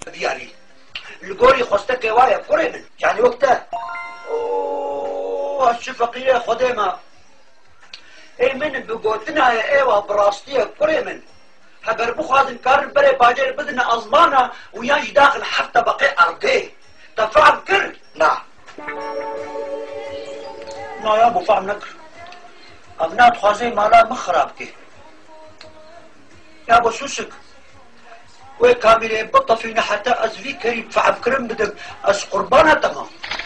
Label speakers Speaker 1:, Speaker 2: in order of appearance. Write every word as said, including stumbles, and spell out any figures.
Speaker 1: ديالي القوري خوستك وايا قري من يعني وقتها اوه هالشفقية خديمة اي من بقوتنا يا ايوه براستية قري من هبر بخوازن كارن بري باجر بدنا ازمانة وياش داخل حتى بقي ارقيه تفعل كر لا لا يا ابو فعل نكر ابنات خوازي مالا مخرابكي يا ابو سوسك وكاميري بطة فينا حتى ازفي كريم فعل كرم بدك از قربانة تمام